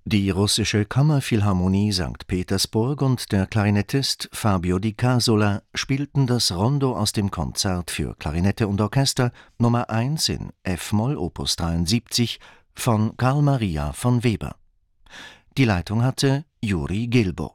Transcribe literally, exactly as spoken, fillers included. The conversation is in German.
Die Russische Kammerphilharmonie Sankt Petersburg und der Klarinettist Fabio Di Casola spielten das Rondo aus dem Konzert für Klarinette und Orchester Nummer eins in f-Moll Opus dreiundsiebzig von Carl Maria von Weber. Die Leitung hatte Juri Gilbo.